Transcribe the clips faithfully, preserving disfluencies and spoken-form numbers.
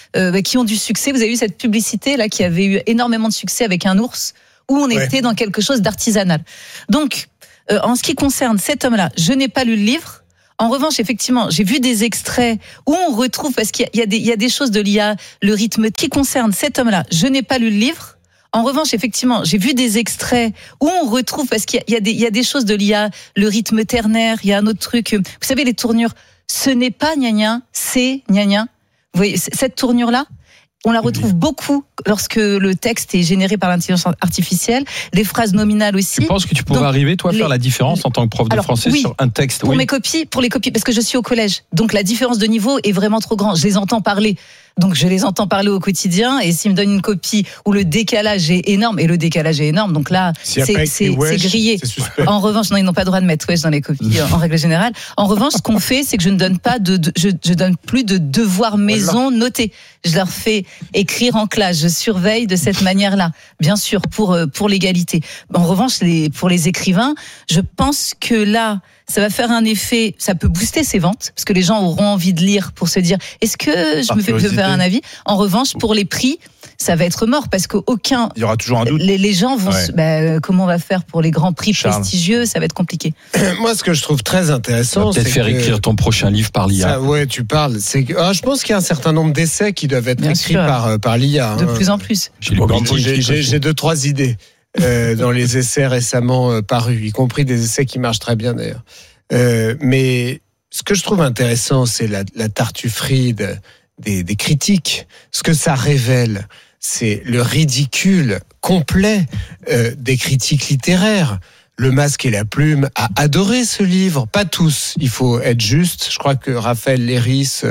euh, qui ont du succès. Vous avez vu cette publicité là qui avait eu énormément de succès avec un ours où on ouais. était dans quelque chose d'artisanal. Donc, euh, en ce qui concerne cet homme-là, je n'ai pas lu le livre. En revanche, effectivement, j'ai vu des extraits où on retrouve, parce qu'il y a, il y a, des, il y a des choses de l'I A, le rythme qui concerne cet homme-là. Je n'ai pas lu le livre. En revanche, effectivement, j'ai vu des extraits où on retrouve, parce qu'il y a, il y a, des, il y a des choses de l'I A, le rythme ternaire, il y a un autre truc. Vous savez, les tournures, ce n'est pas gna-gna, c'est gna-gna. Vous voyez, cette tournure-là, on la retrouve beaucoup lorsque le texte est généré par l'intelligence artificielle, les phrases nominales aussi. Tu penses que tu pourrais donc, arriver, toi, à faire les... la différence en tant que prof de Alors, français oui, sur un texte pour oui. mes copies, pour les copies, parce que je suis au collège, donc la différence de niveau est vraiment trop grande. Je les entends parler, donc je les entends parler au quotidien, et s'ils me donnent une copie où le décalage est énorme, et le décalage est énorme, donc là, si c'est, c'est, wesh, c'est grillé. C'est en revanche, non, ils n'ont pas le droit de mettre wesh dans les copies, en règle générale. En revanche, ce qu'on fait, c'est que je ne donne pas de, de je, je donne plus de devoirs maison notés. Je leur fais écrire en classe, je surveille de cette manière-là, bien sûr, pour pour l'égalité. En revanche, les, pour les écrivains, je pense que là, ça va faire un effet, ça peut booster ses ventes, parce que les gens auront envie de lire pour se dire, est-ce que je me fais faire un avis ? En revanche, pour les prix, ça va être mort, parce qu'aucun... Il y aura toujours un doute. Les, les gens vont... Ouais. Bah, comment on va faire pour les grands prix Charles. prestigieux ? Ça va être compliqué. Moi, ce que je trouve très intéressant, peut-être c'est faire que... écrire ton prochain livre par l'I A. Ça, ouais, tu parles. C'est que... ah, je pense qu'il y a un certain nombre d'essais qui doivent être Bien écrits par, par l'I A. De hein. plus en plus. J'ai, j'ai, j'ai, j'ai deux, trois idées euh, dans les essais récemment euh, parus, y compris des essais qui marchent très bien d'ailleurs. Euh, mais ce que je trouve intéressant, c'est la, la tartufferie de, des, des critiques. Ce que ça révèle, c'est le ridicule complet euh, des critiques littéraires. Le Masque et la Plume a adoré ce livre, pas tous, il faut être juste. Je crois que Raphaël Léris,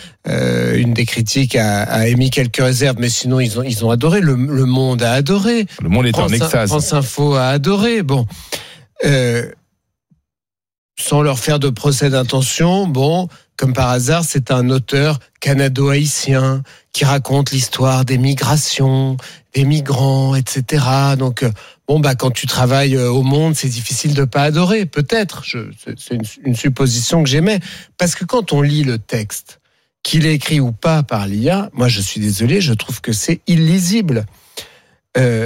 euh, une des critiques, a, a émis quelques réserves, mais sinon ils ont, ils ont adoré. Le, le Monde a adoré. Le Monde est en extase. France Info a adoré. Bon, euh, sans leur faire de procès d'intention, bon, comme par hasard, c'est un auteur canado-haïtien qui raconte l'histoire des migrations, des migrants, et cetera. Donc, bon, bah, quand tu travailles au Monde, c'est difficile de pas adorer. Peut-être, je, c'est une, une supposition que j'aimais. Parce que quand on lit le texte, qu'il est écrit ou pas par l'I A, moi, je suis désolé, je trouve que c'est illisible. Euh,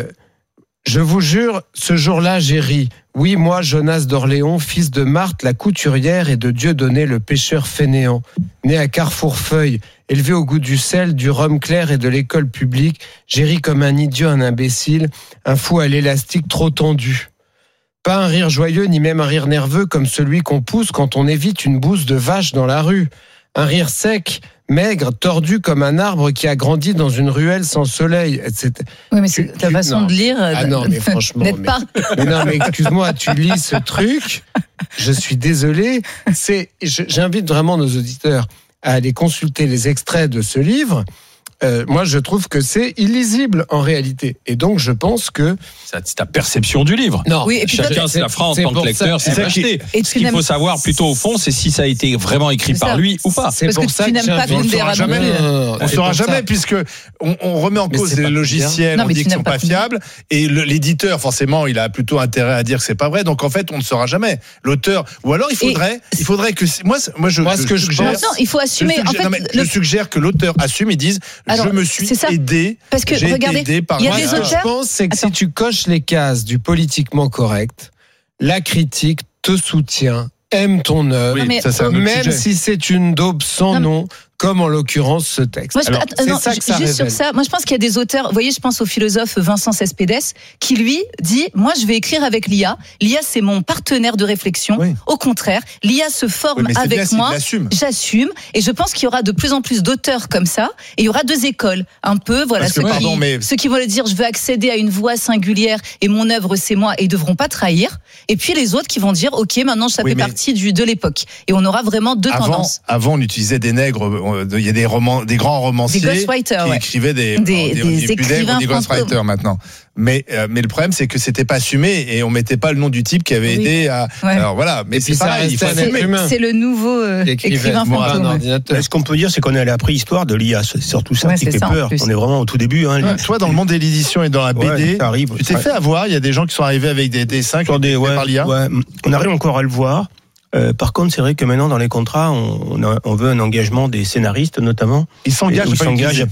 je vous jure, ce jour-là, j'ai ri. Oui, moi, Jonas d'Orléans, fils de Marthe, la couturière, et de Dieudonné, le pêcheur fainéant, né à Carrefour-Feuille, élevé au goût du sel, du rhum clair et de l'école publique, j'ai ri comme un idiot, un imbécile, un fou à l'élastique trop tendu. Pas un rire joyeux, ni même un rire nerveux comme celui qu'on pousse quand on évite une bouse de vache dans la rue. Un rire sec, maigre, tordu comme un arbre qui a grandi dans une ruelle sans soleil, et cetera. Oui, mais c'est ta façon non. de lire. Ah non, mais franchement. N'êtes mais, pas. mais non, mais excuse-moi, tu lis ce truc. Je suis désolé. C'est, j'invite vraiment nos auditeurs à aller consulter les extraits de ce livre. Euh, moi, je trouve que c'est illisible en réalité, et donc je pense que c'est ta perception du livre. Non, oui, et puis chacun se la fera en tant que lecteur, c'est ça acheté. Et ce qu'il faut savoir plutôt au fond, c'est si ça a été vraiment écrit par lui ou pas. C'est Parce pour que ça tu que n'aimes pas qu'on saura jamais. On ne saura jamais puisque on, on remet en cause les logiciels, on dit qu'ils sont pas fiables, et le, l'éditeur forcément, il a plutôt intérêt à dire que c'est pas vrai. Donc en fait, on ne saura jamais. L'auteur, ou alors il faudrait, il faudrait que moi, moi je, moi, ce que je suggère, non, il faut assumer. Je suggère, en fait, non, je le... suggère que l'auteur assume et dise, alors, je me suis aidé. Parce que regardez, il y a des auteurs. Ce que je pense, c'est que Attends. si tu coches les cases du politiquement correct, la critique te soutient, aime ton œuvre, oui, ça, c'est même sujet. Si c'est une daube sans non, nom, comme en l'occurrence ce texte. Moi, je, Alors, attends, c'est non, ça que ça juste révèle. sur ça, moi je pense qu'il y a des auteurs, vous voyez, je pense au philosophe Vincent Cespedes, qui lui dit, moi je vais écrire avec l'I A, l'I A c'est mon partenaire de réflexion, oui. Au contraire, l'I A se forme oui, avec bien, moi, j'assume, et je pense qu'il y aura de plus en plus d'auteurs comme ça, et il y aura deux écoles, un peu, voilà, ceux, que, pardon, qui, mais... ceux qui vont le dire, je veux accéder à une voix singulière, et mon œuvre c'est moi, et ils devront pas trahir, et puis les autres qui vont dire, ok, maintenant ça oui, fait mais... partie du, de l'époque, et on aura vraiment deux avant, tendances. Avant on utilisait des nègres, il y a des romans des grands romanciers des qui ouais. écrivaient des, des, des, des, des écrivains des ghostwriters maintenant. Mais, euh, mais le problème, c'est que c'était pas assumé et on mettait pas le nom du type qui avait oui. aidé à. Ouais. Alors voilà, mais et c'est pareil, il faut c'est, c'est le nouveau euh, écrivain fantôme. Ce qu'on peut dire, c'est qu'on est à la préhistoire de l'I A. C'est surtout ça ouais, qui fait ça, peur. On est vraiment au tout début. Hein, ouais, toi, dans le monde de l'édition et dans la B D, ouais, ça arrive, tu t'es fait avoir. Il y a des gens qui sont arrivés avec des dessins qui ont été faits par l'I A. Ouais, on arrive encore à le voir. Euh, par contre, c'est vrai que maintenant dans les contrats, on, on, a, on veut un engagement des scénaristes notamment. Ils s'engagent, ils s'engagent à